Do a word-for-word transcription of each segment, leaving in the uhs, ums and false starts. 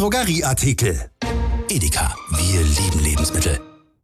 Drogerieartikel. Edeka, wir lieben Lebensmittel.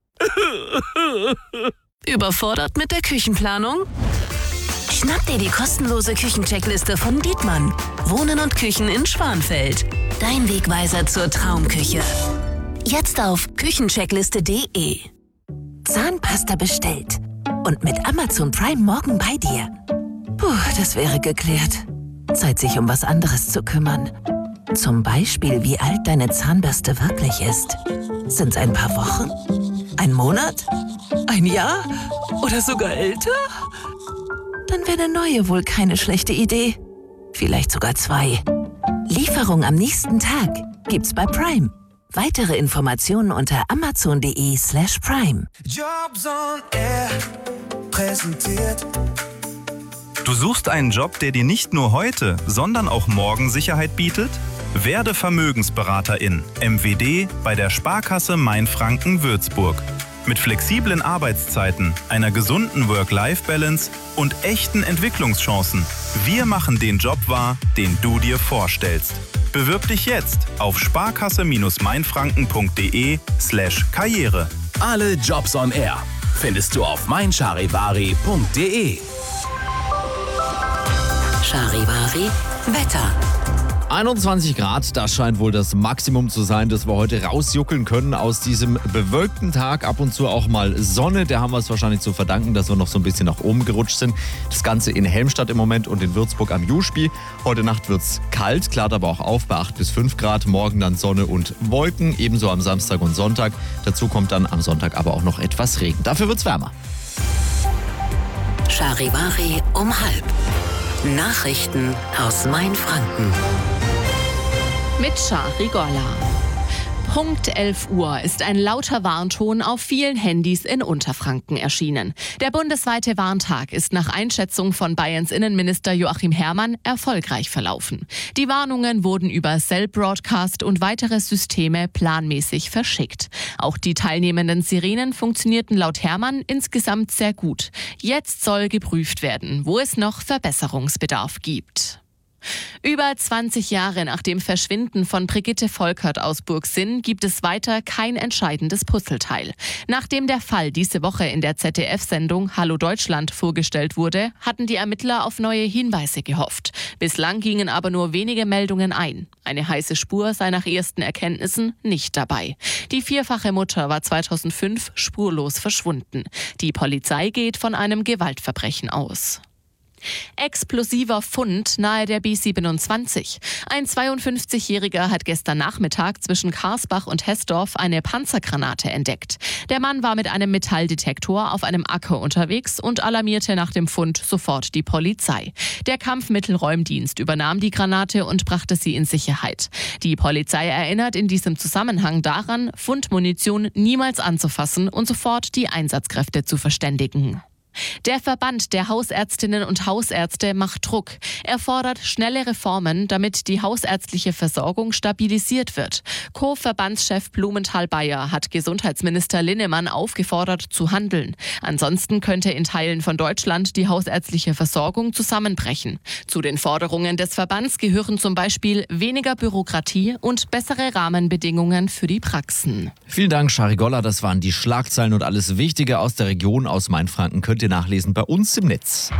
Überfordert mit der Küchenplanung? Schnapp dir die kostenlose Küchencheckliste von Dietmann. Wohnen und Küchen in Schwanfeld. Dein Wegweiser zur Traumküche. Jetzt auf küchencheckliste punkt de. Zahnpasta bestellt. Und mit Amazon Prime morgen bei dir. Puh, das wäre geklärt. Zeit, sich um was anderes zu kümmern. Zum Beispiel, wie alt deine Zahnbürste wirklich ist. Sind's ein paar Wochen? Ein Monat? Ein Jahr? Oder sogar älter? Dann wäre eine neue wohl keine schlechte Idee. Vielleicht sogar zwei. Lieferung am nächsten Tag gibt's bei Prime. Weitere Informationen unter amazon.de slash prime. Jobs on Air präsentiert. Du suchst einen Job, der dir nicht nur heute, sondern auch morgen Sicherheit bietet? Werde Vermögensberaterin, M W D, bei der Sparkasse Mainfranken-Würzburg. Mit flexiblen Arbeitszeiten, einer gesunden Work-Life-Balance und echten Entwicklungschancen. Wir machen den Job wahr, den du dir vorstellst. Bewirb dich jetzt auf sparkasse-mainfranken.de slash Karriere. Alle Jobs on Air findest du auf meincharivari punkt de. Charivari Wetter. einundzwanzig Grad, das scheint wohl das Maximum zu sein, das wir heute rausjuckeln können aus diesem bewölkten Tag. Ab und zu auch mal Sonne, der haben wir es wahrscheinlich zu verdanken, dass wir noch so ein bisschen nach oben gerutscht sind. Das Ganze in Helmstadt im Moment und in Würzburg am Juschpi. Heute Nacht wird es kalt, klart aber auch auf bei acht bis fünf Grad. Morgen dann Sonne und Wolken, ebenso am Samstag und Sonntag. Dazu kommt dann am Sonntag aber auch noch etwas Regen. Dafür wird es wärmer. Charivari um halb. Nachrichten aus Mainfranken. Mit Shari Golla. Punkt elf Uhr ist ein lauter Warnton auf vielen Handys in Unterfranken erschienen. Der bundesweite Warntag ist nach Einschätzung von Bayerns Innenminister Joachim Herrmann erfolgreich verlaufen. Die Warnungen wurden über Cell Broadcast und weitere Systeme planmäßig verschickt. Auch die teilnehmenden Sirenen funktionierten laut Herrmann insgesamt sehr gut. Jetzt soll geprüft werden, wo es noch Verbesserungsbedarf gibt. Über zwanzig Jahre nach dem Verschwinden von Brigitte Volkert aus Burgsinn gibt es weiter kein entscheidendes Puzzleteil. Nachdem der Fall diese Woche in der Z D F-Sendung Hallo Deutschland vorgestellt wurde, hatten die Ermittler auf neue Hinweise gehofft. Bislang gingen aber nur wenige Meldungen ein. Eine heiße Spur sei nach ersten Erkenntnissen nicht dabei. Die vierfache Mutter war zweitausendfünf spurlos verschwunden. Die Polizei geht von einem Gewaltverbrechen aus. Explosiver Fund nahe der B siebenundzwanzig. Ein zweiundfünfzigjähriger hat gestern Nachmittag zwischen Karsbach und Hessdorf eine Panzergranate entdeckt. Der Mann war mit einem Metalldetektor auf einem Acker unterwegs und alarmierte nach dem Fund sofort die Polizei. Der Kampfmittelräumdienst übernahm die Granate und brachte sie in Sicherheit. Die Polizei erinnert in diesem Zusammenhang daran, Fundmunition niemals anzufassen und sofort die Einsatzkräfte zu verständigen. Der Verband der Hausärztinnen und Hausärzte macht Druck. Er fordert schnelle Reformen, damit die hausärztliche Versorgung stabilisiert wird. Co-Verbandschef Blumenthal-Bayer hat Gesundheitsminister Linnemann aufgefordert zu handeln. Ansonsten könnte in Teilen von Deutschland die hausärztliche Versorgung zusammenbrechen. Zu den Forderungen des Verbands gehören zum Beispiel weniger Bürokratie und bessere Rahmenbedingungen für die Praxen. Vielen Dank, Shari Golla. Das waren die Schlagzeilen und alles Wichtige aus der Region, aus Mainfranken. Könnt ihr nachlesen bei uns im Netz.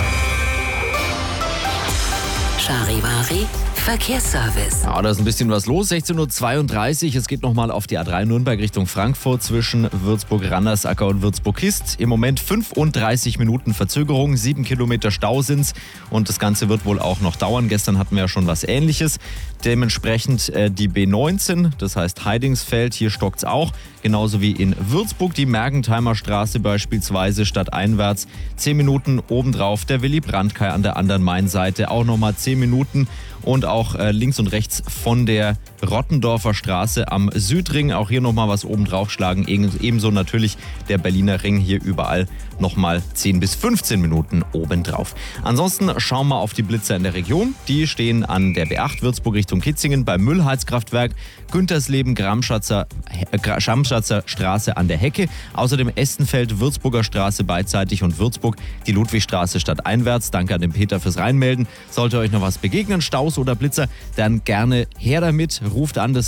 Charivari Verkehrsservice. Ja, da ist ein bisschen was los. sechzehn Uhr zweiunddreißig. Es geht nochmal auf die A drei Nürnberg Richtung Frankfurt zwischen Würzburg-Randersacker und Würzburg-Kist. Im Moment fünfunddreißig Minuten Verzögerung, sieben Kilometer Stau sind's und das Ganze wird wohl auch noch dauern. Gestern hatten wir ja schon was Ähnliches. Dementsprechend äh, die B neunzehn, das heißt Heidingsfeld, hier stockt's auch. Genauso wie in Würzburg die Mergentheimer Straße beispielsweise stadteinwärts. zehn Minuten obendrauf der Willy-Brandt-Kai an der anderen Mainseite, auch nochmal zehn Minuten. Und auch äh, links und rechts von der Rottendorfer Straße am Südring. Auch hier nochmal was oben drauf schlagen. Ebenso natürlich der Berliner Ring, hier überall nochmal zehn bis fünfzehn Minuten obendrauf. Ansonsten schauen wir auf die Blitzer in der Region. Die stehen an der B acht Würzburg Richtung Kitzingen beim Müllheizkraftwerk, Güntersleben, Gramschatzer, äh, Schamschatzer Straße an der Hecke. Außerdem Estenfeld, Würzburger Straße beidseitig und Würzburg die Ludwigstraße stadteinwärts. Danke an den Peter fürs Reinmelden. Sollte euch noch was begegnen, Staus oder Blitzer, dann gerne her damit. Ruft an, das